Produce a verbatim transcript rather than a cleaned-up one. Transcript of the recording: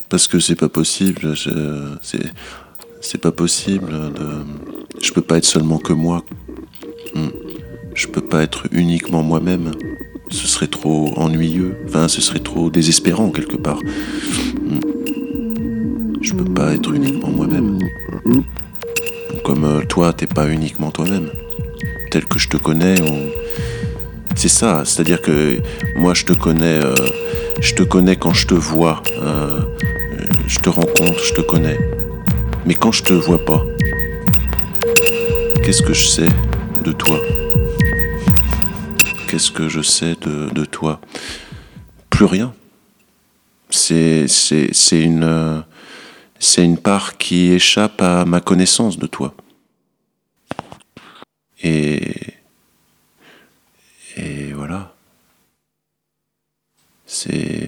Parce que c'est pas possible. Je, c'est, c'est pas possible. De, je peux pas être seulement que moi. Je peux pas être uniquement moi-même. Ce serait trop ennuyeux. Enfin, ce serait trop désespérant quelque part. Je peux pas être uniquement moi-même. Comme euh, toi, t'es pas uniquement toi-même. Tel que je te connais, on... c'est ça. C'est-à-dire que moi, je te connais, euh, je te connais quand je te vois. Euh, je te rencontre, je te connais. Mais quand je te vois pas, qu'est-ce que je sais de toi? Qu'est-ce que je sais de, de toi? Plus rien. C'est, c'est, c'est une, euh, c'est une part qui échappe à ma connaissance de toi. Et, et voilà. C'est,